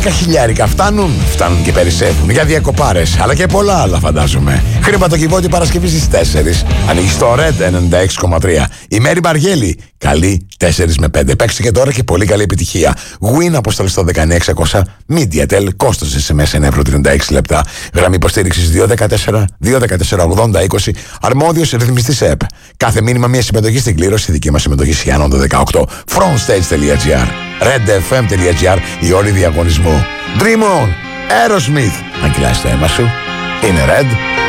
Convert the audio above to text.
10.000 φτάνουν και περισσεύουν για διακοπάρες, αλλά και πολλά άλλα φαντάζομαι. Χρηματοκιβώτη Παρασκευή στις 4. Ανοίγει στο Red 96,3. Η Μέρη Μπαργέλη. Καλή 4 με 5. Παίξτε και τώρα και πολύ καλή επιτυχία. Win αποστολή στο 19600. Mediatel. Κόστος SMS 1,36 λεπτά. Γραμμή υποστήριξης 214-214-80-20. Αρμόδιος ρυθμιστής ΕΠ. Κάθε μήνυμα μια συμμετοχή στην κλήρωση. Δική μας συμμετοχή Σιάνων το 18. Frontstage.gr. redfm.gr. Η όρη διαγωνισμού. Dream on. Aerosmith. Αν κυλάς το αίμα σου, είναι Red.